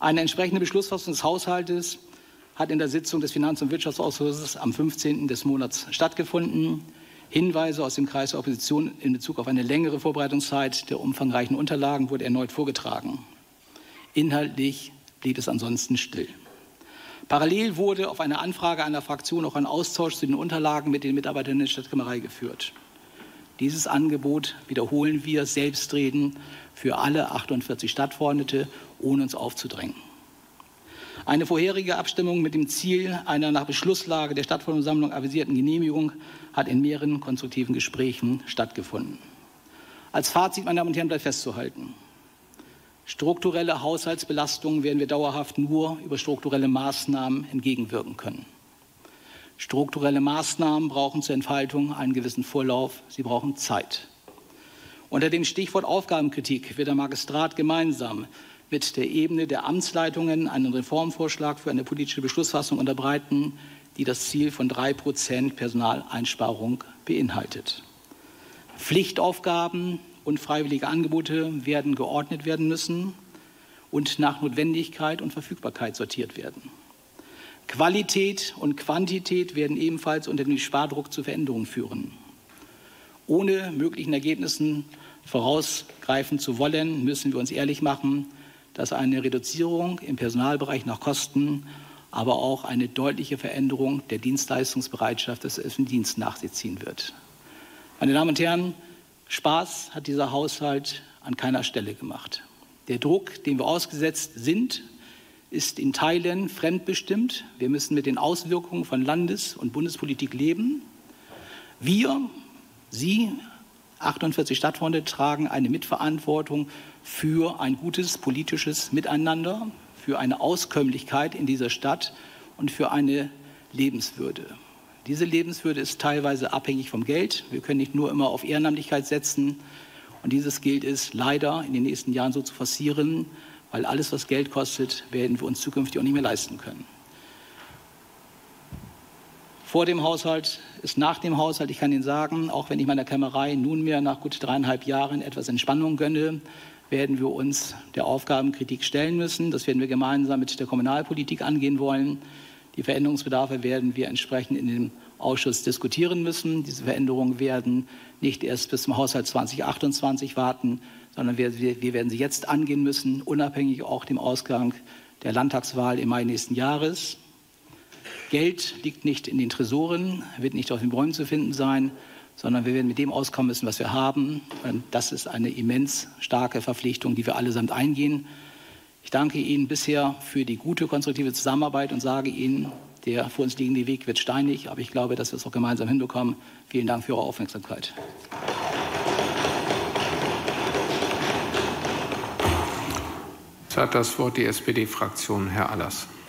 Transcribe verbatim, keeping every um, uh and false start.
Eine entsprechende Beschlussfassung des Haushaltes hat in der Sitzung des Finanz- und Wirtschaftsausschusses am fünfzehnten des Monats stattgefunden. Hinweise aus dem Kreis der Opposition in Bezug auf eine längere Vorbereitungszeit der umfangreichen Unterlagen wurden erneut vorgetragen. Inhaltlich blieb es ansonsten still. Parallel wurde auf eine Anfrage einer Fraktion auch ein Austausch zu den Unterlagen mit den Mitarbeitern der Stadtkämmerei geführt. Dieses Angebot wiederholen wir selbstredend für alle achtundvierzig Stadtverordnete, ohne uns aufzudrängen. Eine vorherige Abstimmung mit dem Ziel einer nach Beschlusslage der Stadtverordnetenversammlung avisierten Genehmigung hat in mehreren konstruktiven Gesprächen stattgefunden. Als Fazit, meine Damen und Herren, bleibt festzuhalten: Strukturelle Haushaltsbelastungen werden wir dauerhaft nur über strukturelle Maßnahmen entgegenwirken können. Strukturelle Maßnahmen brauchen zur Entfaltung einen gewissen Vorlauf. Sie brauchen Zeit. Unter dem Stichwort Aufgabenkritik wird der Magistrat gemeinsam mit der Ebene der Amtsleitungen einen Reformvorschlag für eine politische Beschlussfassung unterbreiten, die das Ziel von drei Prozent Personaleinsparung beinhaltet. Pflichtaufgaben und freiwillige Angebote werden geordnet werden müssen und nach Notwendigkeit und Verfügbarkeit sortiert werden. Qualität und Quantität werden ebenfalls unter dem Spardruck zu Veränderungen führen. Ohne möglichen Ergebnissen vorausgreifen zu wollen, müssen wir uns ehrlich machen, dass eine Reduzierung im Personalbereich nach Kosten, aber auch eine deutliche Veränderung der Dienstleistungsbereitschaft des öffentlichen Dienstes nach sich ziehen wird. Meine Damen und Herren, Spaß hat dieser Haushalt an keiner Stelle gemacht. Der Druck, dem wir ausgesetzt sind, ist in Teilen fremdbestimmt. Wir müssen mit den Auswirkungen von Landes- und Bundespolitik leben. Wir, Sie, achtundvierzig Stadtverordnete, tragen eine Mitverantwortung für ein gutes politisches Miteinander, für eine Auskömmlichkeit in dieser Stadt und für eine Lebenswürde. Diese Lebenswürde ist teilweise abhängig vom Geld. Wir können nicht nur immer auf Ehrenamtlichkeit setzen. Und dieses gilt es leider in den nächsten Jahren so zu forcieren, weil alles, was Geld kostet, werden wir uns zukünftig auch nicht mehr leisten können. Vor dem Haushalt ist nach dem Haushalt. Ich kann Ihnen sagen, auch wenn ich meiner Kämmerei nunmehr nach gut dreieinhalb Jahren etwas Entspannung gönne, werden wir uns der Aufgabenkritik stellen müssen. Das werden wir gemeinsam mit der Kommunalpolitik angehen wollen. Die Veränderungsbedarfe werden wir entsprechend in dem Ausschuss diskutieren müssen. Diese Veränderungen werden nicht erst bis zum Haushalt zweitausendachtundzwanzig warten, sondern wir, wir werden sie jetzt angehen müssen, unabhängig auch dem Ausgang der Landtagswahl im Mai nächsten Jahres. Geld liegt nicht in den Tresoren, wird nicht auf den Bäumen zu finden sein, sondern wir werden mit dem auskommen müssen, was wir haben. Und das ist eine immens starke Verpflichtung, die wir allesamt eingehen. Ich danke Ihnen bisher für die gute, konstruktive Zusammenarbeit und sage Ihnen, der vor uns liegende Weg wird steinig, aber ich glaube, dass wir es auch gemeinsam hinbekommen. Vielen Dank für Ihre Aufmerksamkeit. Jetzt hat das Wort die S P D-Fraktion. Herr Allers.